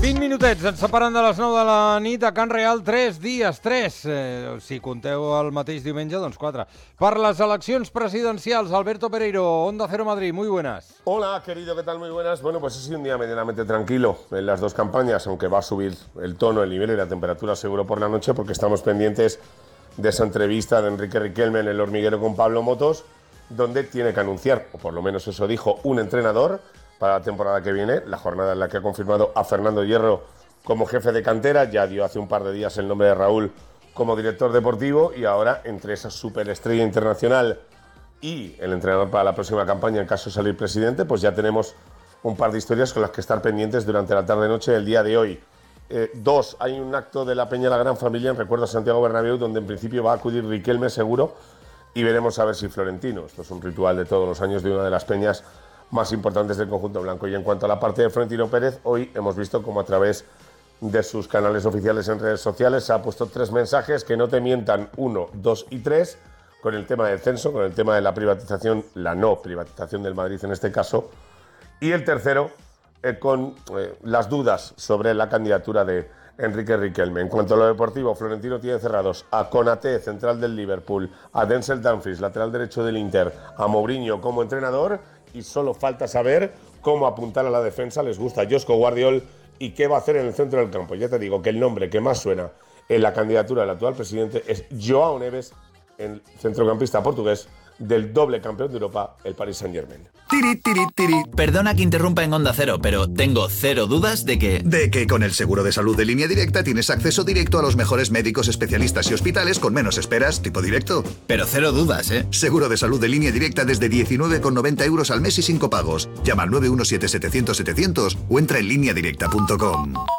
20 minutets ens separen de les 9 de la nit a Can Real, 3 dies, 3. Si conteu el mateix diumenge, doncs 4. Per les eleccions presidencials, Alberto Pereiro, Onda Cero Madrid, muy buenas. Hola, querido, ¿qué tal? Muy buenas. Bueno, pues ha sido un día medianamente tranquilo en las dos campañas, aunque va a subir el tono, el nivel y la temperatura seguro por la noche, porque estamos pendientes de esa entrevista de Enrique Riquelme en El Hormiguero con Pablo Motos, donde tiene que anunciar, o por lo menos eso dijo, un entrenador para la temporada que viene, la jornada en la que ha confirmado a Fernando Hierro como jefe de cantera, ya dio hace un par de días el nombre de Raúl como director deportivo, y ahora entre esa superestrella internacional y el entrenador para la próxima campaña en caso de salir presidente, pues ya tenemos un par de historias con las que estar pendientes durante la tarde-noche del día de hoy. Dos, hay un acto de la Peña La Gran Familia en recuerdo a Santiago Bernabéu, donde en principio va a acudir Riquelme seguro, y veremos a ver si Florentino. Esto es un ritual de todos los años de una de las peñas más importantes del conjunto blanco. Y en cuanto a la parte de Florentino Pérez, hoy hemos visto cómo a través de sus canales oficiales en redes sociales se ha puesto 3 mensajes que no te mientan, 1, 2 y 3, con el tema del censo, con el tema de la privatización, la no privatización del Madrid en este caso, y el tercero con las dudas sobre la candidatura de Enrique Riquelme. En cuanto a lo deportivo, Florentino tiene cerrados a Konaté, central del Liverpool, a Denzel Dumfries, lateral derecho del Inter, a Mourinho como entrenador, y solo falta saber cómo apuntar a la defensa. Les gusta Josko Guardiol y qué va a hacer en el centro del campo. Ya te digo que el nombre que más suena en la candidatura del actual presidente es João Neves, el centrocampista portugués del doble campeón de Europa, el Paris Saint-Germain. Tiri, tiri, tiri. Perdona que interrumpa en Onda Cero, pero tengo cero dudas de que con el seguro de salud de Línea Directa tienes acceso directo a los mejores médicos, especialistas y hospitales con menos esperas, tipo directo. Pero cero dudas, ¿eh? Seguro de salud de Línea Directa desde 19,90 euros al mes y sin copagos. Llama al 917-700-700 o entra en lineadirecta.com.